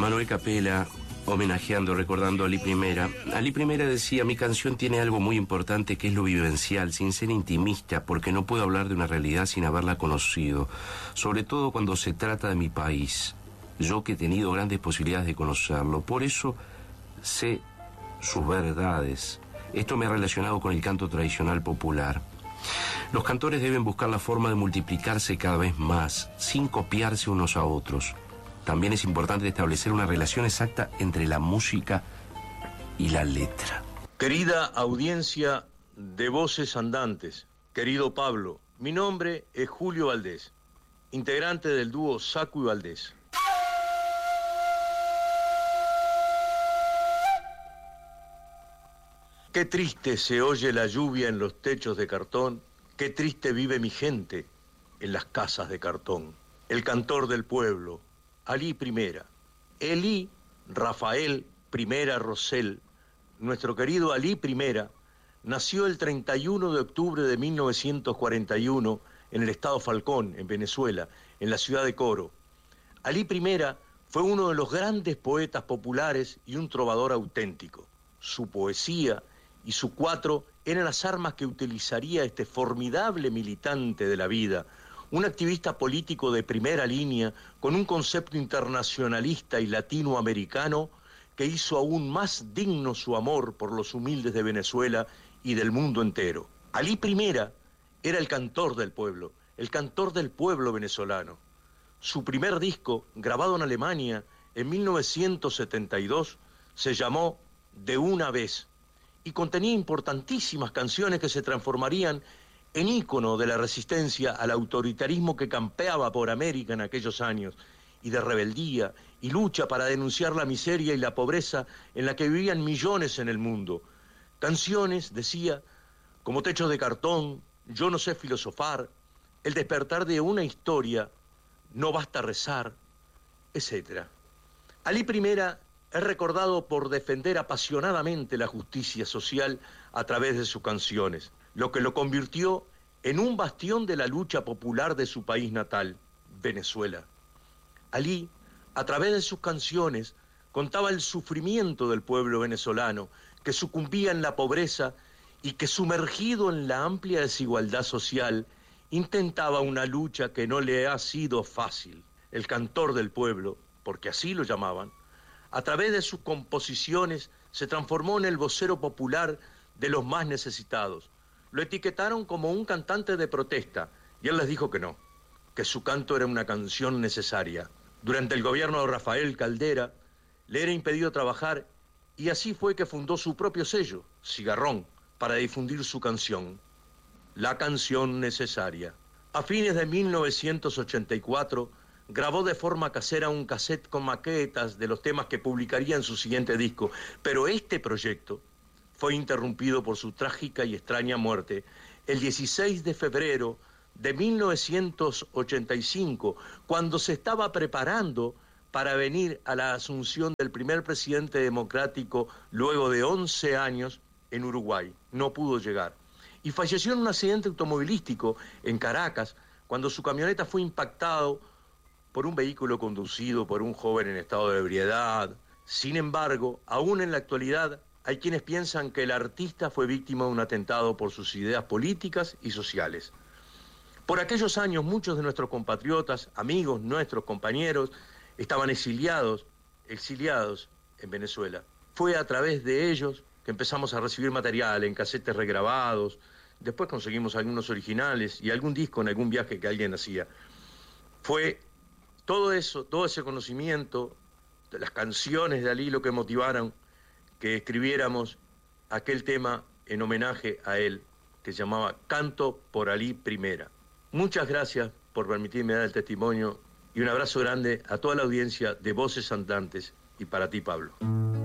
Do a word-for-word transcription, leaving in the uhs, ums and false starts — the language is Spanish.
Manuel Capela, homenajeando, recordando a Ali Primera. Ali Primera decía, mi canción tiene algo muy importante que es lo vivencial, sin ser intimista, porque no puedo hablar de una realidad sin haberla conocido, sobre todo cuando se trata de mi país, yo que he tenido grandes posibilidades de conocerlo. Por eso sé sus verdades. Esto me ha relacionado con el canto tradicional popular. Los cantores deben buscar la forma de multiplicarse cada vez más, sin copiarse unos a otros. También es importante establecer una relación exacta entre la música y la letra. Querida audiencia de Voces Andantes, querido Pablo, mi nombre es Julio Valdés, integrante del dúo Saco y Valdés. Qué triste se oye la lluvia en los techos de cartón, qué triste vive mi gente en las casas de cartón. El cantor del pueblo, Ali Primera. Elí Rafael Primera Rosell, nuestro querido Ali Primera, nació el treinta y uno de octubre de mil novecientos cuarenta y uno en el estado Falcón, en Venezuela, en la ciudad de Coro. Ali Primera fue uno de los grandes poetas populares y un trovador auténtico. Su poesía y su cuatro eran las armas que utilizaría este formidable militante de la vida, un activista político de primera línea con un concepto internacionalista y latinoamericano que hizo aún más digno su amor por los humildes de Venezuela y del mundo entero. Ali Primera era el cantor del pueblo, el cantor del pueblo venezolano. Su primer disco, grabado en Alemania en mil novecientos setenta y dos, se llamó De una vez y contenía importantísimas canciones que se transformarían en ícono de la resistencia al autoritarismo que campeaba por América en aquellos años, y de rebeldía y lucha para denunciar la miseria y la pobreza en la que vivían millones en el mundo. Canciones, decía, como Techo de cartón, Yo no sé filosofar, El despertar de una historia, No basta rezar, etcétera. Ali Primera es recordado por defender apasionadamente la justicia social a través de sus canciones, lo que lo convirtió en un bastión de la lucha popular de su país natal, Venezuela. Ali, a través de sus canciones, contaba el sufrimiento del pueblo venezolano, que sucumbía en la pobreza y que, sumergido en la amplia desigualdad social, intentaba una lucha que no le ha sido fácil. El cantor del pueblo, porque así lo llamaban, a través de sus composiciones se transformó en el vocero popular de los más necesitados. Lo etiquetaron como un cantante de protesta y él les dijo que no, que su canto era una canción necesaria. Durante el gobierno de Rafael Caldera le era impedido trabajar y así fue que fundó su propio sello, Cigarrón, para difundir su canción, La Canción Necesaria. A fines de mil novecientos ochenta y cuatro grabó de forma casera un cassette con maquetas de los temas que publicaría en su siguiente disco, pero este proyecto fue interrumpido por su trágica y extraña muerte el dieciséis de febrero de mil novecientos ochenta y cinco, cuando se estaba preparando para venir a la asunción del primer presidente democrático luego de once años en Uruguay. No pudo llegar. Y falleció en un accidente automovilístico en Caracas, cuando su camioneta fue impactado por un vehículo conducido por un joven en estado de ebriedad. Sin embargo, aún en la actualidad, hay quienes piensan que el artista fue víctima de un atentado por sus ideas políticas y sociales. Por aquellos años, muchos de nuestros compatriotas, amigos, nuestros compañeros, estaban exiliados, exiliados en Venezuela. Fue a través de ellos que empezamos a recibir material en casetes regrabados, después conseguimos algunos originales y algún disco en algún viaje que alguien hacía. Fue todo eso, todo ese conocimiento, de las canciones de Ali, lo que motivaron que escribiéramos aquel tema en homenaje a él, que se llamaba Canto por Ali Primera. Muchas gracias por permitirme dar el testimonio y un abrazo grande a toda la audiencia de Voces Andantes y para ti, Pablo.